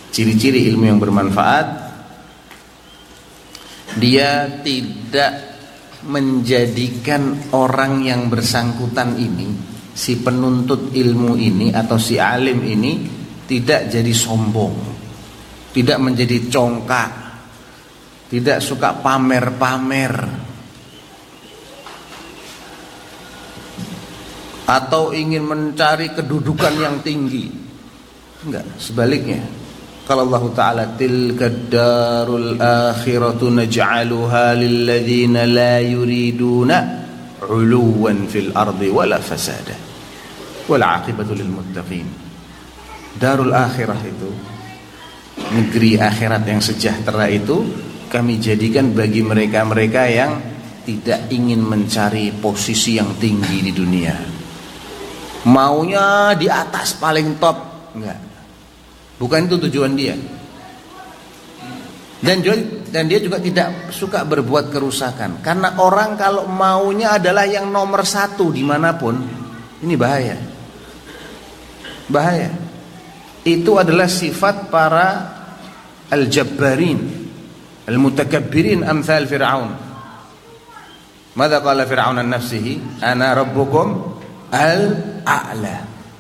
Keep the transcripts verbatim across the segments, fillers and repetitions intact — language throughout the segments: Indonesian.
ciri-ciri ilmu yang bermanfaat, dia tidak menjadikan orang yang bersangkutan ini, si penuntut ilmu ini atau si alim ini, tidak jadi sombong, tidak menjadi congkak, tidak suka pamer-pamer, atau ingin mencari kedudukan yang tinggi. Enggak, sebaliknya. Kalau Allah Ta'ala, tilka darul akhiratu naj'aluha lilladzina la yuriduna 'uluwan fil ardi wala fasada wal 'aqibatu lil muttaqin. Darul akhirah itu, negeri akhirat yang sejahtera itu, kami jadikan bagi mereka-mereka yang tidak ingin mencari posisi yang tinggi di dunia, maunya di atas paling top. Enggak, bukan itu tujuan dia. Dan juga, dan dia juga tidak suka berbuat kerusakan. Karena orang kalau maunya adalah yang nomor satu dimanapun, ini bahaya. Bahaya. Itu adalah sifat para al-jabbarin, al-mutakabbirin amthal Fir'aun. Mada qala Fir'aun an nafsihi, ana rabbukum al-a'la.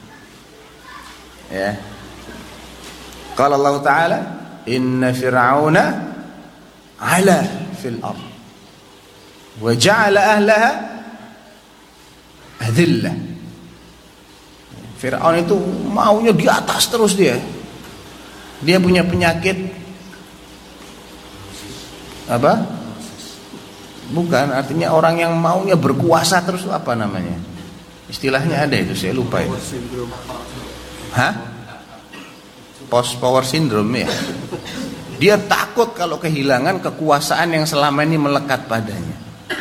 Ya. Qala Allah Ta'ala, inna fir'auna ala fil ard wa ja'ala ahlaha adillah. Fir'aun itu maunya di atas terus dia. Dia punya penyakit apa? Bukan, artinya orang yang maunya berkuasa terus, apa namanya? Istilahnya ada itu, saya lupa itu. Hah? Post power syndrome ya. Dia takut kalau kehilangan kekuasaan yang selama ini melekat padanya.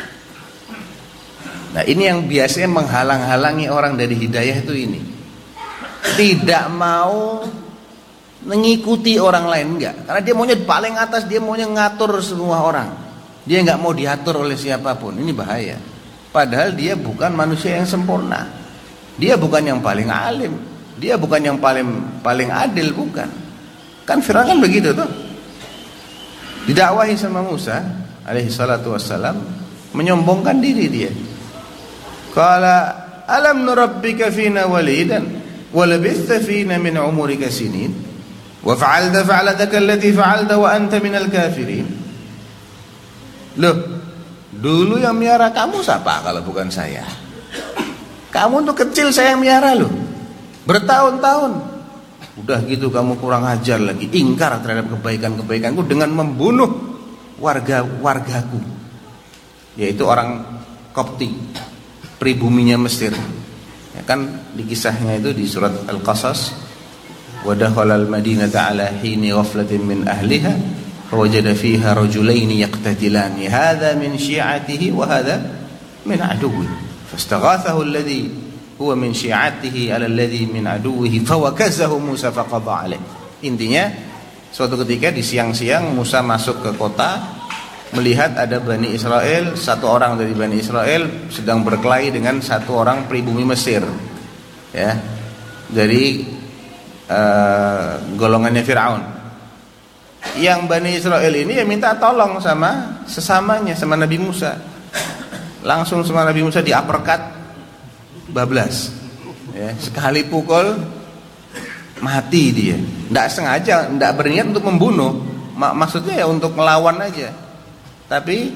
Nah, ini yang biasanya menghalang-halangi orang dari hidayah itu ini. Tidak mau mengikuti orang lain, enggak. Karena dia maunya paling atas, dia maunya ngatur semua orang. Dia enggak mau diatur oleh siapapun. Ini bahaya. Padahal dia bukan manusia yang sempurna. Dia bukan yang paling alim. Dia bukan yang paling paling adil, bukan. Kan Fir'aun kan begitu tuh. Didakwahi sama Musa alaihi salatu wassalam, menyombongkan diri dia. Qala alam nurabbika fina walidan wa labitha fina min umurika sinin wa fa'alta fa'lataka allati fa'alta wa anta minal kafirin. Loh, dulu yang miara kamu siapa kalau bukan saya? Kamu tuh kecil, saya yang miara loh, bertahun-tahun. Udah gitu kamu kurang ajar lagi, ingkar terhadap kebaikan-kebaikanku dengan membunuh warga-wargaku, yaitu orang Kopti, pribuminya Mesir. Ya kan, di kisahnya itu di surat Al-Qasas, wa dakhala al-madinata ala hini ghaflatin min ahliha fawajada fiha rajulaini yaqtatilani hadha min syi'atihi wa hadha min aduwwi fastaghathahu alladhi huwa min syi'atihi ala alladhi min aduwwihi fawakazahu Musa faqadha alaih. Intinya, suatu ketika di siang-siang Musa masuk ke kota, melihat ada Bani Israel, satu orang dari Bani Israel sedang berkelahi dengan satu orang pribumi Mesir, ya, dari uh, golongannya Fir'aun. Yang Bani Israel ini ya minta tolong sama sesamanya, sama Nabi Musa. Langsung sama Nabi Musa di uppercut, bablas, ya, sekali pukul mati dia. Tidak sengaja, tidak berniat untuk membunuh, maksudnya ya untuk melawan aja, tapi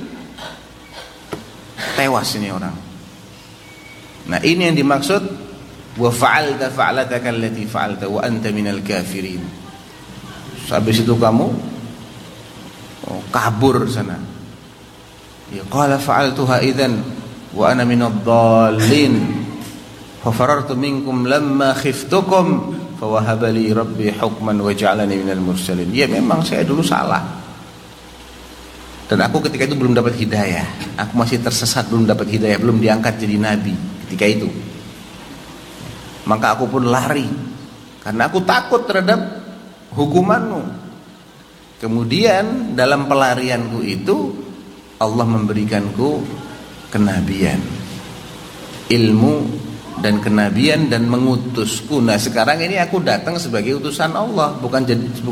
tewas ini orang. Nah, ini yang dimaksud wa fa'alta fa'lataka allati fa'alta wa anta minal kafirin. Habis itu kamu oh, kabur sana. Ya qala fa'altuha idzan wa ana minadh dhallin fa farartu minkum lamma khiftukum fa wahaba li rabbi hukman wa ja'alani minal mursalin. Ya memang saya dulu salah. Dan aku ketika itu belum dapat hidayah. Aku masih tersesat, belum dapat hidayah, belum diangkat jadi nabi ketika itu. Maka aku pun lari karena aku takut terhadap hukumanmu. Kemudian dalam pelarianku itu Allah memberikanku kenabian, ilmu dan kenabian, dan mengutusku. Nah, sekarang ini aku datang sebagai utusan Allah, bukan jadi